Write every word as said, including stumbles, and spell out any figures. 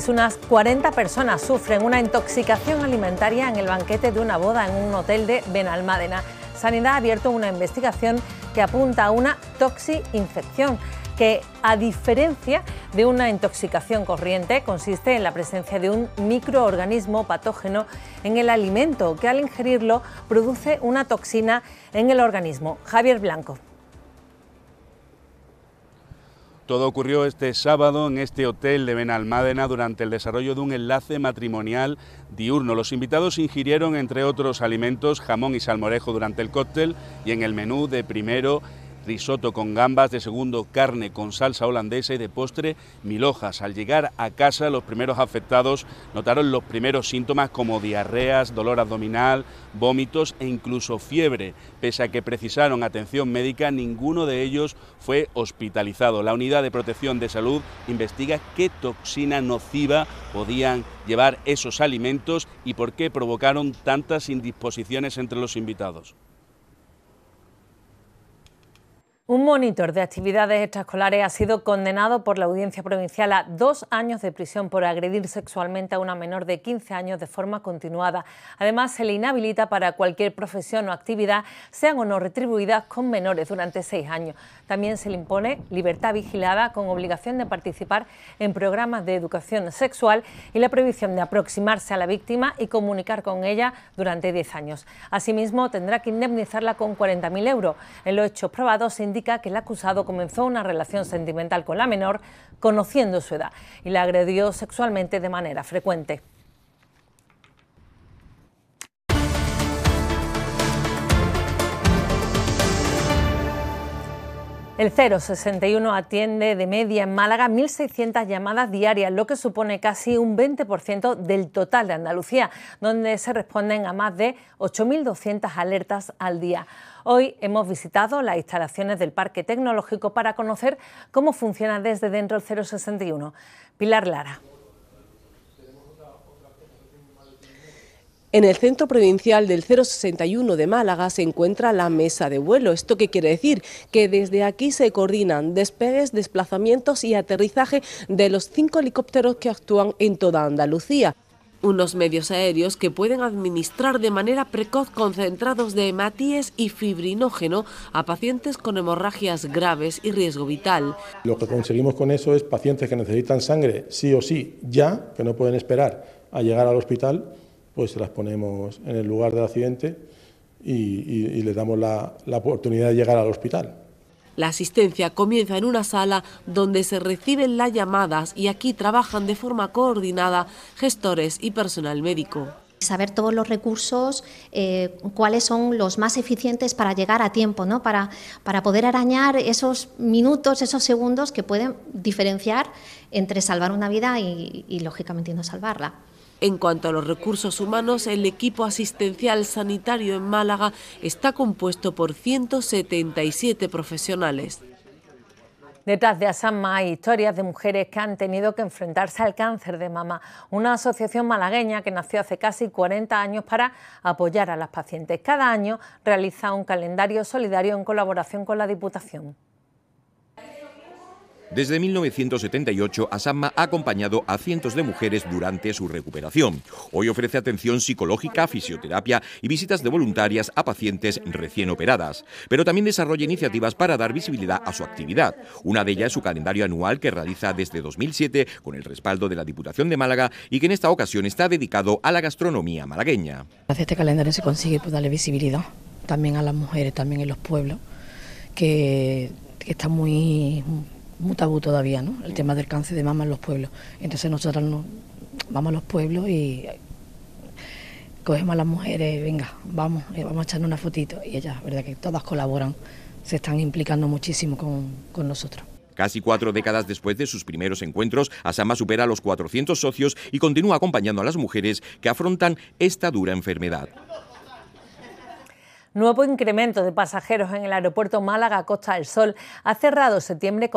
Unas cuarenta personas sufren una intoxicación alimentaria en el banquete de una boda en un hotel de Benalmádena. Sanidad ha abierto una investigación que apunta a una toxi-infección, que, a diferencia de una intoxicación corriente, consiste en la presencia de un microorganismo patógeno en el alimento que, al ingerirlo, produce una toxina en el organismo. Javier Blanco. Todo ocurrió este sábado en este hotel de Benalmádena durante el desarrollo de un enlace matrimonial diurno. Los invitados ingirieron, entre otros alimentos, jamón y salmorejo durante el cóctel, y en el menú de primero risotto con gambas, de segundo carne con salsa holandesa y de postre mil hojas. Al llegar a casa, los primeros afectados notaron los primeros síntomas como diarreas, dolor abdominal, vómitos e incluso fiebre. Pese a que precisaron atención médica, ninguno de ellos fue hospitalizado. La Unidad de Protección de Salud investiga qué toxina nociva podían llevar esos alimentos y por qué provocaron tantas indisposiciones entre los invitados. Un monitor de actividades extraescolares ha sido condenado por la Audiencia Provincial a dos años de prisión por agredir sexualmente a una menor de quince años de forma continuada. Además, se le inhabilita para cualquier profesión o actividad, sean o no retribuidas, con menores durante seis años. También se le impone libertad vigilada con obligación de participar en programas de educación sexual y la prohibición de aproximarse a la víctima y comunicar con ella durante diez años. Asimismo, tendrá que indemnizarla con cuarenta mil euros. En los hechos probados se indica que el acusado comenzó una relación sentimental con la menor conociendo su edad y la agredió sexualmente de manera frecuente. El cero sesenta y uno atiende de media en Málaga mil seiscientas llamadas diarias, lo que supone casi un veinte por ciento del total de Andalucía, donde se responden a más de ocho mil doscientas alertas al día. Hoy hemos visitado las instalaciones del Parque Tecnológico para conocer cómo funciona desde dentro el cero sesenta y uno. Pilar Lara. En el Centro Provincial del cero sesenta y uno de Málaga se encuentra la mesa de vuelo. ¿Esto qué quiere decir? Que desde aquí se coordinan despegues, desplazamientos y aterrizaje de los cinco helicópteros que actúan en toda Andalucía. Unos medios aéreos que pueden administrar de manera precoz concentrados de hematíes y fibrinógeno a pacientes con hemorragias graves y riesgo vital. Lo que conseguimos con eso es pacientes que necesitan sangre sí o sí ya, que no pueden esperar a llegar al hospital, pues se las ponemos en el lugar del accidente y, y, y les damos la, la oportunidad de llegar al hospital. La asistencia comienza en una sala donde se reciben las llamadas y aquí trabajan de forma coordinada gestores y personal médico. Saber todos los recursos, eh, cuáles son los más eficientes para llegar a tiempo, ¿no? para, para poder arañar esos minutos, esos segundos que pueden diferenciar entre salvar una vida y, y lógicamente, no salvarla. En cuanto a los recursos humanos, el equipo asistencial sanitario en Málaga está compuesto por ciento setenta y siete profesionales. Detrás de Asamma hay historias de mujeres que han tenido que enfrentarse al cáncer de mama, una asociación malagueña que nació hace casi cuarenta años para apoyar a las pacientes. Cada año realiza un calendario solidario en colaboración con la Diputación. Desde mil novecientos setenta y ocho, Asamma ha acompañado a cientos de mujeres durante su recuperación. Hoy ofrece atención psicológica, fisioterapia y visitas de voluntarias a pacientes recién operadas. Pero también desarrolla iniciativas para dar visibilidad a su actividad. Una de ellas es su calendario anual que realiza desde dos mil siete con el respaldo de la Diputación de Málaga y que en esta ocasión está dedicado a la gastronomía malagueña. Gracias a este calendario se consigue pues, darle visibilidad también a las mujeres, también en los pueblos, que, que está muy... muy tabú todavía, ¿no? El tema del cáncer de mama en los pueblos. Entonces nosotros nos vamos a los pueblos y cogemos a las mujeres, venga, vamos, vamos a echarnos una fotito. Y ellas, verdad que todas colaboran, se están implicando muchísimo con, con nosotros. Casi cuatro décadas después de sus primeros encuentros, Asamma supera los cuatrocientos socios y continúa acompañando a las mujeres que afrontan esta dura enfermedad. Nuevo incremento de pasajeros en el aeropuerto Málaga Costa del Sol ha cerrado septiembre con